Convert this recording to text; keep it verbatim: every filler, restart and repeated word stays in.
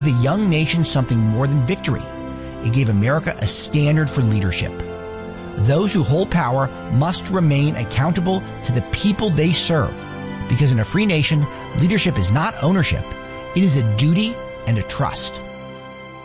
the young nation something more than victory. It gave America a standard for leadership. Those who hold power must remain accountable to the people they serve, because in a free nation, leadership is not ownership. It is a duty and a trust.